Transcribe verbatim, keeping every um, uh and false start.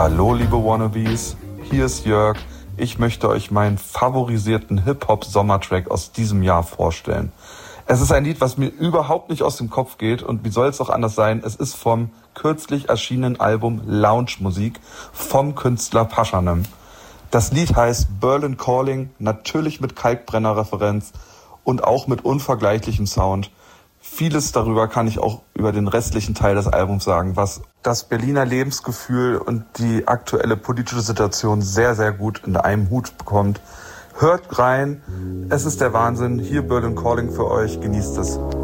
Hallo liebe Wannabes, hier ist Jörg. Ich möchte euch meinen favorisierten Hip-Hop-Sommertrack aus diesem Jahr vorstellen. Es ist ein Lied, was mir überhaupt nicht aus dem Kopf geht und wie soll es auch anders sein? Es ist vom kürzlich erschienenen Album Lounge Musik vom Künstler Pashanim. Das Lied heißt Berlin Calling, natürlich mit Kalkbrenner-Referenz und auch mit unvergleichlichem Sound. Vieles darüber kann ich auch über den restlichen Teil des Albums sagen, was das Berliner Lebensgefühl und die aktuelle politische Situation sehr, sehr gut in einem Hut bekommt. Hört rein, es ist der Wahnsinn. Hier Berlin Calling für euch, genießt es.